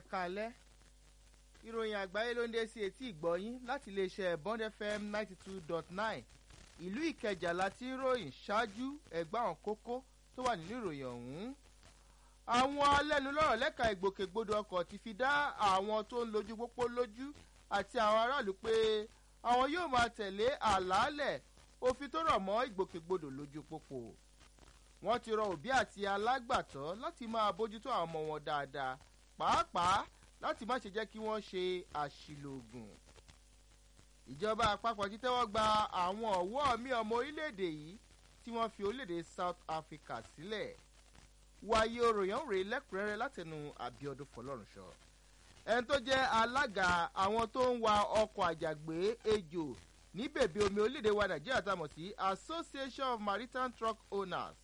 káalẹ́ ìròyìn àgbáyé ló ń dé sí etí ìgbọ́yín láti iléeṣẹ́ Bond FM 92.9 ìlú Ìkẹjà láti ròyìn ṣáájú ẹ̀gbá àwọn kókó tó wà nínú ìròyìn ọ̀hún. Àwọn alẹ́nulọ́rọ̀ lẹ́ka ìgbòkègbodò ọkọ̀ ti fi dá àwọn tó ń lójú pópó lójú àti àwọn aráàlú pé àwọn yóò máa tẹ̀lé àlàálẹ̀ òfin tó rọ̀ mọ́ ìgbòkègbodò lójú pópó. Wọ́n ti rọ òbí àti alágbàtọ́ láti máa bójútó àwọn ọmọ wọn dáadáa, pàápàá láti má ṣe jẹ́ kí wọ́n ṣe àṣìlò ògùn. Ìjọba àpapọ̀ ti tẹ́wọ́ gba àwọn ọ̀wọ́ mi ọmọ orílẹ̀-èdè yìí tí wọ́n fi orílẹ̀-èdè South Africa sílẹ̀. Wáyé òròyìn rèé lẹ́kùnrẹ́rẹ́ látẹnu Àbíọ́dún Fọlọ́runṣọ. Ẹni tó jẹ́ alága àwọn tó ń wa ọkọ̀ àjàgbé ejò ní bèbè omi orílẹ̀-èdè wa Nàìjíríà tá a mọ̀ sí Association of Maritime Truck Owners